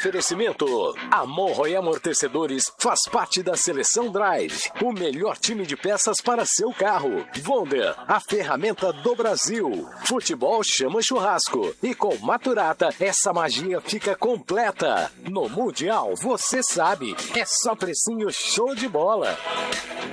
Oferecimento. A Monroe Amortecedores faz parte da Seleção Drive, o melhor time de peças para seu carro. Wonder, a ferramenta do Brasil. Futebol chama churrasco. E com Maturata, essa magia fica completa. No Mundial, você sabe, é só precinho show de bola.